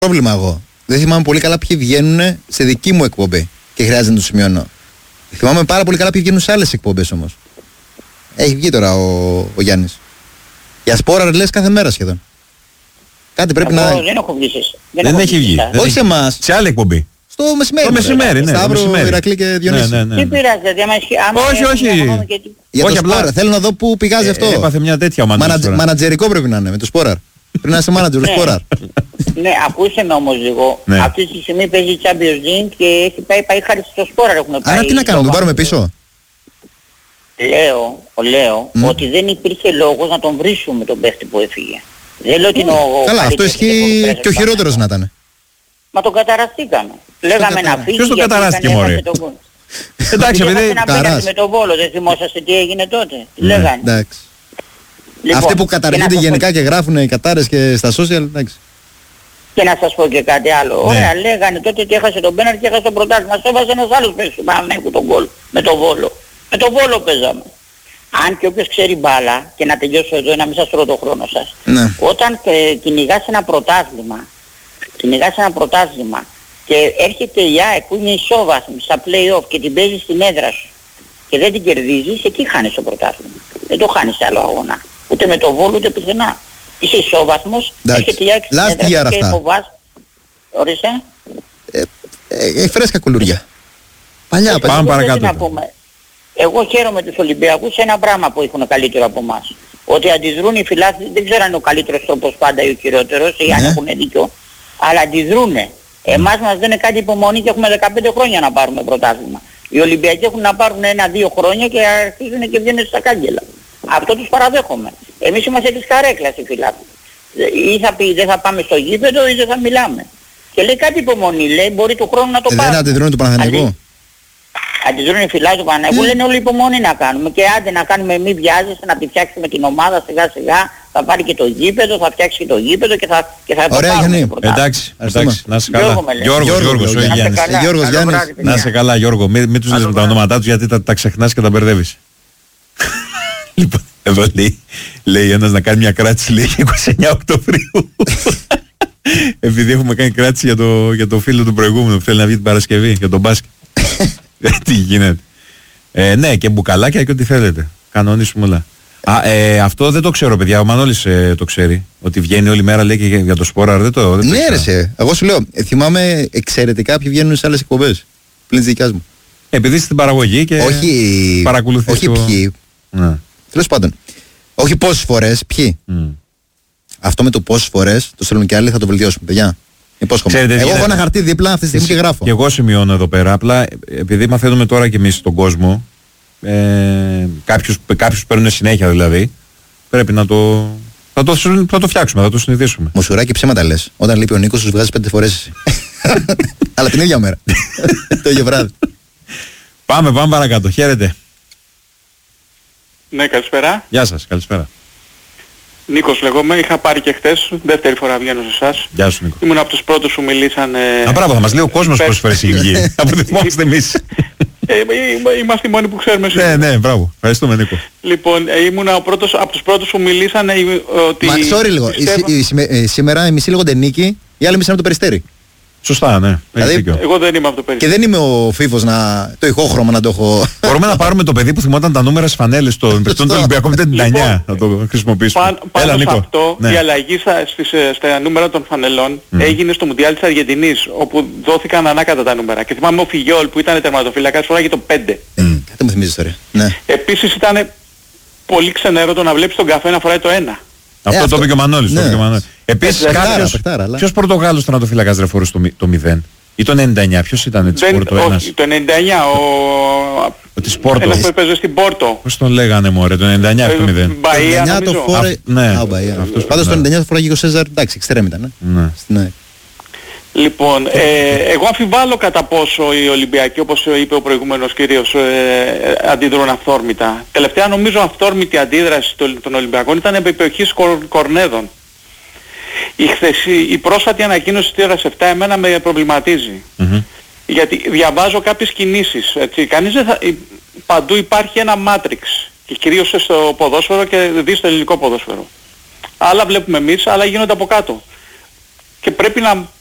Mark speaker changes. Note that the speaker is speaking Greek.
Speaker 1: πρόβλημα εγώ. Δεν θυμάμαι πολύ καλά ποιοι βγαίνουν σε δική μου εκπομπή και χρειάζεται να το σημειώνω. Θυμάμαι πάρα πολύ καλά ποιοι βγαίνουν σε άλλες εκπομπές όμως. Έχει βγει τώρα ο Γιάννης. Για Σπόρα λες κάθε μέρα σχεδόν. Κάτι πρέπει να.
Speaker 2: Δεν έχω βγει.
Speaker 3: Δεν έχει βγει.
Speaker 1: Όχι σε εμάς.
Speaker 3: Σε άλλη εκπομπή.
Speaker 1: Στο μεσημέρι.
Speaker 3: Το μεσημέρι, ναι.
Speaker 1: Σταύρο, Ηρακλή και Διονύση.
Speaker 2: Τι πειράζει, δηλαδή
Speaker 3: Όχι.
Speaker 1: Για το Σπόρα. Θέλω να δω πού πηγάζει αυτό.
Speaker 3: Έπαθε μια τέτοια ομάδα.
Speaker 1: Μανατζερικό πρέπει να είναι με το Σπόρα. Πρέπει να είσαι μάνατζερ του Σπόρα.
Speaker 2: Ναι, ακούσε με όμως λίγο. Αυτή τη στιγμή παίζει Champions League και έχει πάει χάρη στο Σπόρα.
Speaker 1: Άρα τι να κάνουμε, τον πάρουμε πίσω.
Speaker 2: Λέω ότι δεν υπήρχε λόγος να τον βρίσκουμε τον παίχτη που έφυγε. Δεν λέω ότι είναι ο...
Speaker 1: Καλά, αυτό ισχύει και ο χειρότερος να ήταν.
Speaker 2: Μα τον καταραστήκαμε. Λέγαμε να φύγει.
Speaker 3: Ποιος τον καταράστηκε, μωρέ? Εντάξει, επειδή
Speaker 2: με τον Βόλο, δεν θυμόσαστε τι έγινε τότε? Τι λέγανε?
Speaker 1: Εντάξει. Αυτοί που καταργούνται γενικά και γράφουν οι κατάρες και στα social, εντάξει.
Speaker 2: Και να σας πω και κάτι άλλο. Ωραία, λέγανε τότε ότι έχασε τον πέναλτι και έχασε τον πρωτάθλημα. Μας έβαζε ένας άλλος παίκτης του Παναθηναϊκού τον γκολ με τον Βόλο. Με τον Βόλο παίζαμε. Αν και όποιος ξέρει μπάλα, και να τελειώσω εδώ, να μην σας τρώω το χρόνο σας.
Speaker 1: Ναι.
Speaker 2: Όταν κυνηγάς ένα πρωτάθλημα και έρχεται η ΑΕΚ που είναι ισόβαθμη στα play-off και την παίζει στην έδρα σου και δεν την κερδίζεις, εκεί χάνεις το πρωτάθλημα. Δεν το χάνεις σε άλλο αγώνα. Ούτε με το Βόλο ούτε πουθενά. Είσαι ισόβαθμος, έρχεται η ΑΕΚ στην έδρα σου και φοβάσαι. Ορίστε.
Speaker 1: Φρέσκα κουλουριά. Παλιά,
Speaker 3: πάμε παρακάτω.
Speaker 2: Εγώ χαίρομαι τους Ολυμπιακούς σε ένα πράγμα που έχουν καλύτερο από εμάς. Ότι αντιδρούν οι φιλάθλοι, δεν ξέρω αν είναι ο καλύτερος τρόπος πάντα ή ο χειρότερος, ή αν έχουν δίκιο, αλλά αντιδρούνε. Εμάς μας δίνει κάτι υπομονή και έχουμε 15 χρόνια να πάρουμε πρωτάθλημα. Οι Ολυμπιακοί έχουν να πάρουν 1-2 χρόνια και αρχίζουν και βγαίνουν στα κάγκελα. Αυτό τους παραδέχομαι. Εμείς είμαστε της καρέκλας οι φιλάθλοι. Ή θα πει δεν θα πάμε στο γήπεδο ή δεν θα μιλάμε. Και λέει κάτι υπομονή, λέει μπορεί του χρόνου να το πάρουμε.
Speaker 1: Δεν αντιδρούν του Παναθηναϊκού.
Speaker 2: Αντιδρούν οι φιλάθλοι του Παναθηναϊκού, λένε όλοι υπομονή να κάνουμε. Και άντε να κάνουμε μη βιάζεσαι, να τη φτιάξουμε την ομάδα σιγά σιγά. Θα πάρει και το γήπεδο, θα φτιάξει και το γήπεδο και θα το πάρουμε.
Speaker 3: Εντάξει, να σε καλά. Γιώργος, όχι Γιάννης. Να σε καλά Γιώργο, μην τους λες με τα ονόματά τους γιατί τα ξεχνάς και τα μπερδεύεις. Λοιπόν, εδώ λέει ένας να κάνει μια κράτηση, λέει 29 Οκτωβρίου. Επειδή έχουμε κάνει κράτηση για το φίλο του προηγούμενου που θέλει να βγει την Παρασκευή, για τον μπάσκετ. Τι γίνεται. Ναι, και μπουκαλάκια και ό,τι θέλετε. Κανονίσουμε όλα. Αυτό δεν το ξέρω, παιδιά. Ο Μανώλης το ξέρει. Ότι βγαίνει όλη μέρα λέει και για το Σπόρα. Δεν το
Speaker 1: ναι, ρε. Εγώ σου λέω, θυμάμαι εξαιρετικά ποιοι βγαίνουν σε άλλες εκπομπές. Πλην της δικιάς μου.
Speaker 3: Επειδή στην παραγωγή και παρακολουθείς.
Speaker 1: Όχι ποιοι. Τέλος πάντων. Όχι πόσες φορές, ποιοι. Αυτό με το πόσες φορές το στέλνουν και άλλοι, θα το βελτιώσουμε, παιδιά.
Speaker 3: Ξέρετε,
Speaker 1: εγώ έχω ένα χαρτί δίπλα αυτή τη στιγμή και γράφω.
Speaker 3: Και εγώ σημειώνω εδώ πέρα. Απλά επειδή μαθαίνουμε τώρα κι εμείς στον κόσμο, κάποιους παίρνουν συνέχεια δηλαδή, πρέπει να το φτιάξουμε, θα το συνηθίσουμε.
Speaker 1: Μοσουράκι ψέματα λες. Όταν λείπει ο Νίκος, τους βγάζεις 5 φορές εσύ. Αλλά την ίδια μέρα. Το ίδιο βράδυ.
Speaker 3: Πάμε παρακάτω. Χαίρετε.
Speaker 4: Ναι, καλησπέρα.
Speaker 3: Γεια σας, καλησπέρα.
Speaker 4: Νίκος λέγομαι, είχα πάρει και χτες, δεύτερη φορά βγαίνω σε εσάς.
Speaker 3: Γεια σου Νίκο.
Speaker 4: Ήμουν από τους πρώτους που μιλήσαν...
Speaker 3: Μπράβο, θα μας λέει ο κόσμος πόσες φορές έχει βγει. Από τη θυμόμαστε εμείς.
Speaker 4: Είμαστε οι μόνοι που ξέρουμε σήμερα.
Speaker 3: Ναι, μπράβο. Ευχαριστούμε Νίκο.
Speaker 4: Λοιπόν, ήμουν από τους πρώτους που μιλήσαν ότι...
Speaker 1: Μα, sorry λίγο, σήμερα οι μισοί λέγονται Νίκη, οι άλλοι μισοί είναι από το Περιστέρι.
Speaker 3: Σωστά, ναι.
Speaker 4: Δηλαδή, εγώ δεν είμαι από το Περιστέρι.
Speaker 1: Και δεν είμαι ο Φίβος το ηχόχρωμα να το έχω...
Speaker 3: Μπορούμε να πάρουμε το παιδί που θυμόταν τα νούμερα στις φανέλες των παιχτών του Ολυμπιακού με 99, να το χρησιμοποιήσουμε.
Speaker 4: Πάνω σε αυτό, η αλλαγή στα νούμερα των φανελών έγινε στο Μουντιάλ της Αργεντινής, όπου δόθηκαν ανάκατα τα νούμερα. Και θυμάμαι ο Φιγιόλ που ήταν τερματοφύλακας φοράγε το 5.
Speaker 1: Κάτι μου θυμίζει ιστορία.
Speaker 4: Επίσης ήταν πολύ ξενέρωτο να βλέπεις τον καφέ να φοράει το 1.
Speaker 3: Αυτό το είπε και ο Μανώλης. Επίσης ποιος Πορτογάλος τερματοφύλακας δεν φορούσε το 0 ή το 99, ποιος ήταν της Πόρτο ένας?
Speaker 4: Όχι, το 99
Speaker 3: της Πόρτο.
Speaker 4: ένας που έπαιζε στην Πόρτο.
Speaker 3: Πώς τον λέγανε μωρέ, το 99 το 0.
Speaker 4: Μπαΐα νομίζω.
Speaker 3: Ναι.
Speaker 1: Πάντως το 99 το φοράγε ο Σέζαρ, εντάξει, εξτρέμ ήταν.
Speaker 4: Λοιπόν, εγώ αμφιβάλλω κατά πόσο οι Ολυμπιακοί, όπως είπε ο προηγούμενος κύριος, αντιδρούν αυθόρμητα. Τελευταία νομίζω αυθόρμητη αντίδραση των Ολυμπιακών ήταν επί περιοχής Κορνέδων. Η πρόσφατη ανακοίνωση της ΤΕΡΑ 7 εμένα με προβληματίζει. Γιατί διαβάζω κάποιες κινήσεις, έτσι. Παντού υπάρχει ένα μάτριξ, και κυρίως στο ποδόσφαιρο και δει στο ελληνικό ποδόσφαιρο. Άλλα βλέπουμε εμείς, άλλα γίνονται από κάτω. Και πρέπει να